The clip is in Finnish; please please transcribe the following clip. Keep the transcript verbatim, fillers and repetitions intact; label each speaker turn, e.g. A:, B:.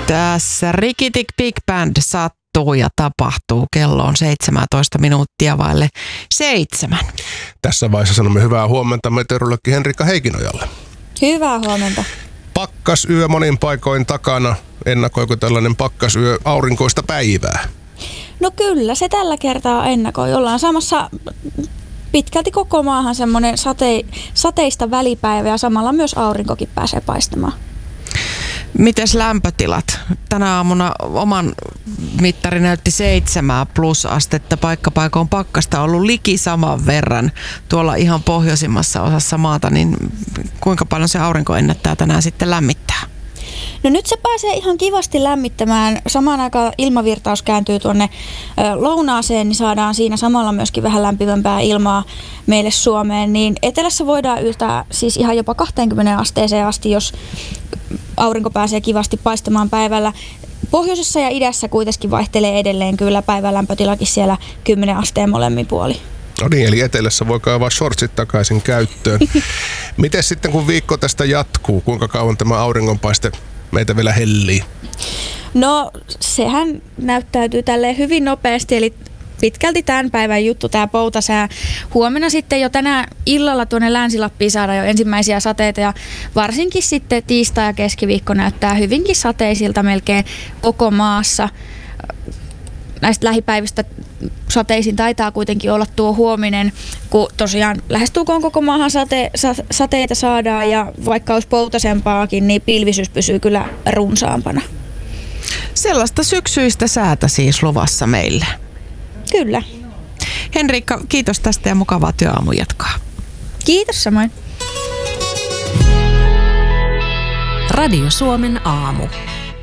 A: Tässä Rikitik Big Band sattuu ja tapahtuu. Kello on seitsemäntoista minuuttia vaille seitsemän.
B: Tässä vaiheessa sanomme hyvää huomenta meteorologi Henrikka Heikinojalle.
C: Hyvää huomenta.
B: Pakkasyö monin paikoin takana. Ennakoiko tällainen pakkasyö aurinkoista päivää?
C: No kyllä, se tällä kertaa ennakoi. Ollaan samassa pitkälti koko maahan semmoinen sate, sateista välipäivä ja samalla myös aurinkokin pääsee paistamaan.
A: Mites lämpötilat? Tänä aamuna oman mittari näytti seitsemää plus astetta. Paikkapaikoin pakkasta on ollut liki saman verran tuolla ihan pohjoisimmassa osassa maata. Niin kuinka paljon se aurinko ennättää tänään sitten lämmittää?
C: No nyt se pääsee ihan kivasti lämmittämään. Samaan aikaan ilmavirtaus kääntyy tuonne lounaaseen, niin saadaan siinä samalla myöskin vähän lämpimämpää ilmaa meille Suomeen. Niin etelässä voidaan yltää siis ihan jopa kaksikymmentä asteeseen asti, jos aurinko pääsee kivasti paistamaan päivällä. Pohjoisessa ja idässä kuitenkin vaihtelee edelleen kyllä päivän lämpötilakin siellä kymmenen asteen molemmin puoli.
B: No niin, eli etelässä voi kaivaa shortsit takaisin käyttöön. Miten sitten kun viikko tästä jatkuu, kuinka kauan tämä auringonpaiste meitä vielä hellii?
C: No sehän näyttäytyy tälleen hyvin nopeasti, eli pitkälti tämän päivän juttu tämä poutasää. Huomenna sitten jo tänään illalla tuonne Länsi-Lappiin saadaan jo ensimmäisiä sateita ja varsinkin sitten tiistai ja keskiviikko näyttää hyvinkin sateisilta melkein koko maassa. Näistä lähipäivistä sateisin taitaa kuitenkin olla tuo huominen, kun tosiaan lähestulkoon koko maahan sate, sa, sateita saadaan ja vaikka olisi poutasempaakin, niin pilvisyys pysyy kyllä runsaampana.
A: Sellaista syksyistä säätä siis luvassa meille.
C: Kyllä.
A: Henrikka, kiitos tästä ja mukavaa työaamun jatkaa.
C: Kiitos samoin.
D: Radio Suomen aamu.